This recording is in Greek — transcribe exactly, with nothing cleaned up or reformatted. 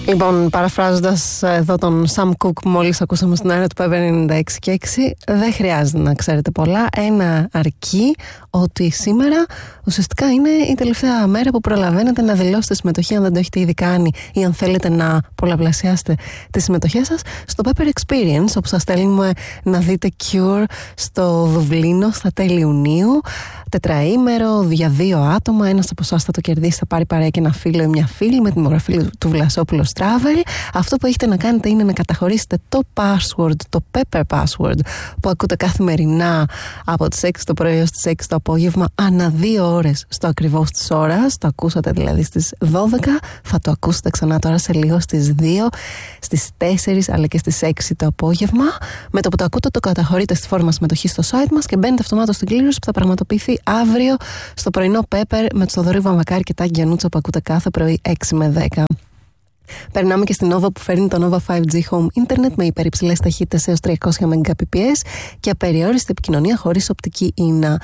Λοιπόν, παραφράζοντας εδώ τον Sam Cooke που μόλις ακούσαμε στην αέρα του Pepper ενενήντα έξι και έξι, δεν χρειάζεται να ξέρετε πολλά. Ένα αρκεί ότι σήμερα ουσιαστικά είναι η τελευταία μέρα που προλαβαίνετε να δηλώσετε συμμετοχή, αν δεν το έχετε ήδη κάνει ή αν θέλετε να πολλαπλασιάσετε τις συμμετοχές σας στο Pepper Experience, όπου σας στέλνουμε να δείτε Cure στο Δουβλίνο στα τέλη Ιουνίου. Τετραήμερο για δύο άτομα. Ένας από εσάς θα το κερδίσει, θα πάρει παρέα και ένα φίλο ή μια φίλη με την υπογραφή του Βλασόπουλος Travel. Αυτό που έχετε να κάνετε είναι να καταχωρήσετε το password, το Pepper password, που ακούτε καθημερινά από τις έξι το πρωί έως τις έξι το απόγευμα, ανά δύο ώρες στο ακριβώς της ώρας. Το ακούσατε δηλαδή στις δώδεκα, θα το ακούσετε ξανά τώρα σε λίγο στις δύο, στις τέσσερις αλλά και στις έξι το απόγευμα. Με το που το ακούτε, το καταχωρείτε στη φόρμα συμμετοχή στο site μας και μπαίνετε αυτομάτως στην κλήρωση που θα πραγματοποιηθεί αύριο στο πρωινό Pepper με το Θοδωρή Βαμβακάρη και Τάκη Γιαννούτσα που ακούτε κάθε πρωί έξι με δέκα. Περνάμε και στην Nova που φέρνει το Nova φάιβ τζι Home Internet με υπερυψηλές ταχύτητες έως τριακόσια Mbps και απεριόριστη επικοινωνία χωρίς οπτική ίνα.